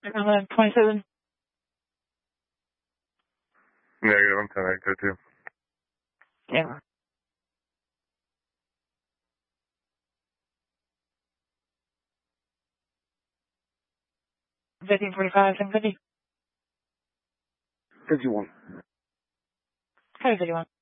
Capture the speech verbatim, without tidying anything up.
I'm twenty-seven. Negative, I'm ten eight, go two. Yeah. fifteen forty-five, seven fifty. fifty-one. Okay, fifty-one.